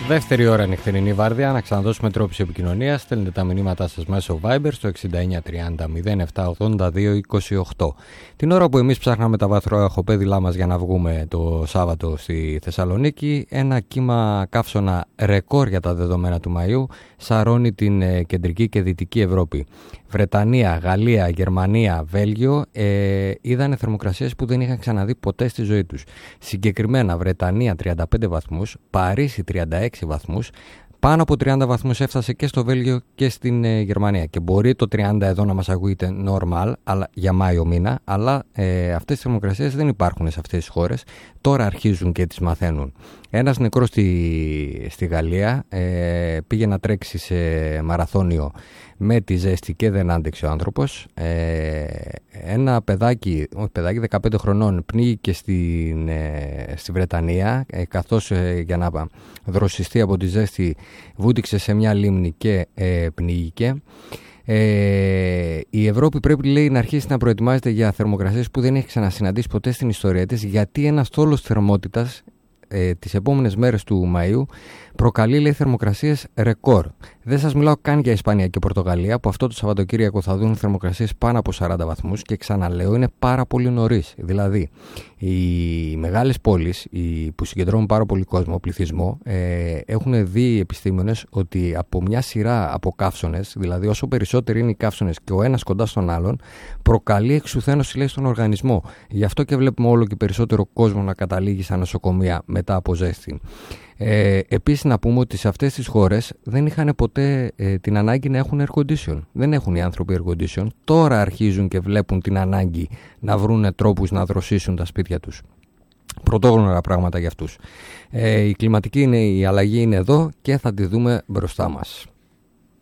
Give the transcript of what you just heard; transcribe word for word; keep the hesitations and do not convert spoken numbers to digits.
Δεύτερη ώρα νυχτερινή βάρδια. Να ξαναδώσουμε τρόπους επικοινωνίας. Στέλνετε τα μηνύματά σας μέσω Viber στο εξήντα εννιά τριάντα μηδέν επτά ογδόντα δύο είκοσι οκτώ. Την ώρα που εμείς ψάχναμε τα βαθροαχοπέδιλά μας για να βγούμε το Σάββατο στη Θεσσαλονίκη, ένα κύμα καύσωνα ρεκόρ για τα δεδομένα του Μαΐου σαρώνει την ε, κεντρική και δυτική Ευρώπη. Βρετανία, Γαλλία, Γερμανία, Βέλγιο ε, είδανε θερμοκρασίες που δεν είχαν ξαναδεί ποτέ στη ζωή τους. Συγκεκριμένα Βρετανία τριάντα πέντε βαθμούς, Παρίσι τριάντα έξι βαθμούς, πάνω από τριάντα βαθμούς έφτασε και στο Βέλγιο και στην ε, Γερμανία. Και μπορεί το τριάντα εδώ να μας ακούγεται normal αλλά, για Μάιο μήνα, αλλά ε, αυτές τις θερμοκρασίες δεν υπάρχουν σε αυτές τις χώρες. Τώρα αρχίζουν και τις μαθαίνουν. Ένας νεκρός στη, στη Γαλλία ε, πήγε να τρέξει σε μαραθώνιο με τη ζέστη και δεν άντεξε ο άνθρωπος. Ε, ένα παιδάκι, όχι παιδάκι, δεκαπέντε χρονών πνίγηκε στην, ε, στη Βρετανία ε, καθώς ε, για να δροσιστεί από τη ζέστη βούτυξε σε μια λίμνη και ε, πνίγηκε. Ε, η Ευρώπη πρέπει, λέει, να αρχίσει να προετοιμάζεται για θερμοκρασίες που δεν έχει ξανασυναντήσει ποτέ στην ιστορία της, γιατί ένας θόλος θερμότητας ε, τις επόμενες μέρες του Μαΐου προκαλεί, λέει, θερμοκρασίες ρεκόρ. Δεν σας μιλάω καν για Ισπανία και Πορτογαλία που αυτό το Σαββατοκύριακο θα δουν θερμοκρασίες πάνω από σαράντα βαθμούς και ξαναλέω είναι πάρα πολύ νωρίς. Δηλαδή οι μεγάλες πόλεις οι που συγκεντρώνουν πάρα πολύ κόσμο, πληθυσμό, ε, έχουν δει οι επιστήμονες ότι από μια σειρά από καύσωνες, δηλαδή όσο περισσότεροι είναι οι καύσωνες και ο ένας κοντά στον άλλον, προκαλεί εξουθένωση, λέει, στον οργανισμό. Γι' αυτό και βλέπουμε όλο και περισσότερο κόσμο να καταλήγει στα νοσοκομεία μετά από ζέστη. Ε, επίσης να πούμε ότι σε αυτές τις χώρες δεν είχαν ποτέ ε, την ανάγκη να έχουν air condition. Δεν έχουν οι άνθρωποι air condition. Τώρα αρχίζουν και βλέπουν την ανάγκη να βρουν τρόπους να δροσίσουν τα σπίτια τους. Πρωτόγνωρα πράγματα για αυτούς. Ε, η κλιματική είναι, η αλλαγή είναι εδώ και θα τη δούμε μπροστά μας.